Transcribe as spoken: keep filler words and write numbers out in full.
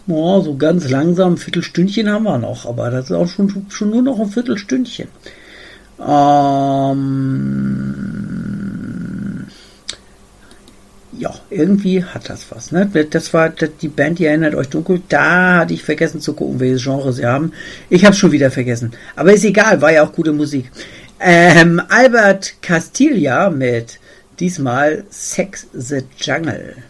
Ja, so ganz langsam, ein Viertelstündchen haben wir noch, aber das ist auch schon, schon nur noch ein Viertelstündchen. Ähm, ja, irgendwie hat das was, ne? Das war das, die Band, ihr erinnert euch dunkel, da hatte ich vergessen zu gucken, welches Genre sie haben. Ich habe schon wieder vergessen. Aber ist egal, war ja auch gute Musik. Ähm, Albert Castilla mit diesmal Sex the Jungle.